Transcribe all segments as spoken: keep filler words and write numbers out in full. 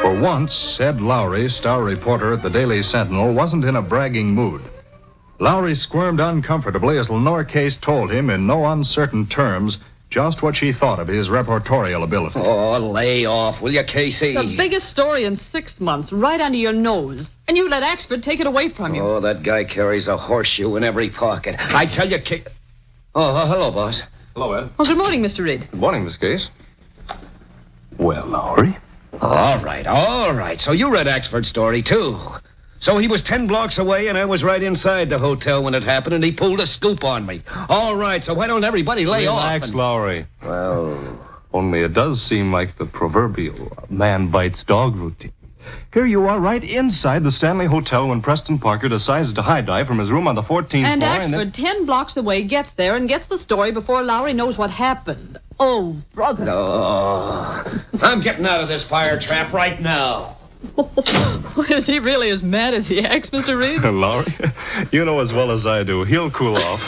For once, Ed Lowry, star reporter at the Daily Sentinel, wasn't in a bragging mood. Lowry squirmed uncomfortably as Lenore Case told him in no uncertain terms just what she thought of his reportorial ability. Oh, lay off, will you, Casey? The biggest story in six months, right under your nose. And you let Axford take it away from you. Oh, that guy carries a horseshoe in every pocket. I tell you, Casey... Oh, uh, hello, boss. Hello, Ed. Well, good morning, Mister Reed. Good morning, Miss Case. Well, Lowry? All right, all right. So you read Axford's story, too. So he was ten blocks away, and I was right inside the hotel when it happened, and he pulled a scoop on me. All right, so why don't everybody lay off? Relax, and... Lowry. Well... Only it does seem like the proverbial man bites dog routine. Here you are right inside the Stanley Hotel when Preston Parker decides to high dive from his room on the fourteenth And floor. Axford, and then... ten blocks away, gets there and gets the story before Lowry knows what happened. Oh, brother. Oh, I'm getting out of this fire trap right now. Is he really as mad as he acts, Mister Reed? Lowry, you know as well as I do, he'll cool off.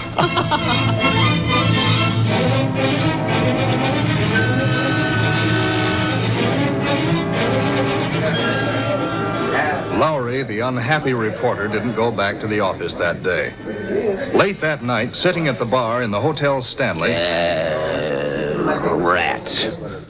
Lowry, the unhappy reporter, didn't go back to the office that day. Late that night, sitting at the bar in the Hotel Stanley... Uh, rats.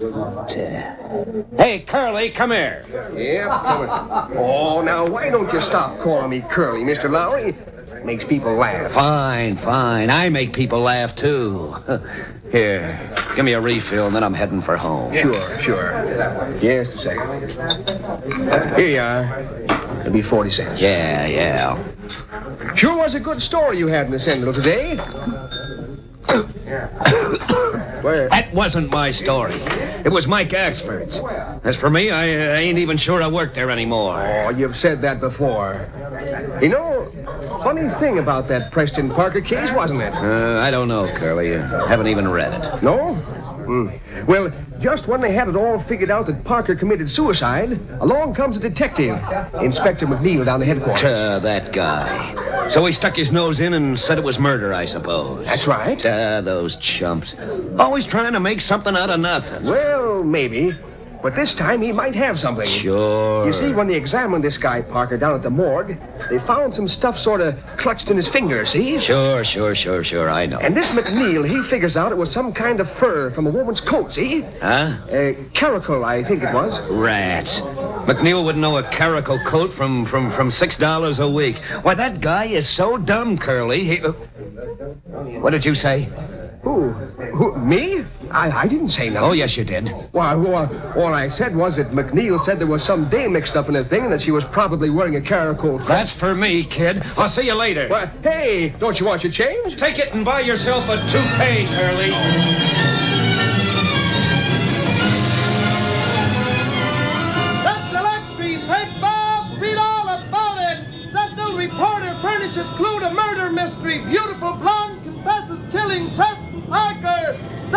Hey, Curly, come here. Yeah, coming. Oh, now, why don't you stop calling me Curly, Mister Lowry? Makes people laugh. Fine, fine. I make people laugh, too. Here, give me a refill, and then I'm heading for home. Sure, sure. Just a second. Here you are. It'll be forty cents. Yeah, yeah. Sure was a good story you had in the Sentinel today. Where? That wasn't my story. It was Mike Axford's. As for me, I, I ain't even sure I work there anymore. Oh, you've said that before. You know, funny thing about that Preston Parker case, wasn't it? Uh, I don't know, Curly. I haven't even read it. No? Mm. Well, just when they had it all figured out that Parker committed suicide, along comes a detective, Inspector McNeil, down the headquarters. Uh, that guy. So he stuck his nose in and said it was murder, I suppose. That's right. Ah, those chumps. Always trying to make something out of nothing. Well, maybe. But this time he might have something. Sure. You see, when they examined this guy, Parker, down at the morgue, they found some stuff sort of clutched in his finger, see? Sure, sure, sure, sure, I know. And this McNeil, he figures out it was some kind of fur from a woman's coat, see? Huh? Uh, caracal, I think it was. Rats. McNeil wouldn't know a caracal coat from, from, from six dollars a week. Why, that guy is so dumb, Curly. He... Uh, what did you say? Who? Who? Me? I, I didn't say nothing. Oh, yes, you did. Well, well, all I said was that McNeil said there was some dame mixed up in the thing and that she was probably wearing a caracal. That's for me, kid. I'll see you later. Well, hey, don't you want your change? Take it and buy yourself a toupee, Curly. That's Gillespie. Take Bob. Read all about it. Sentinel reporter furnishes clue to murder mystery. Beautiful blonde confesses killing Preston Parker.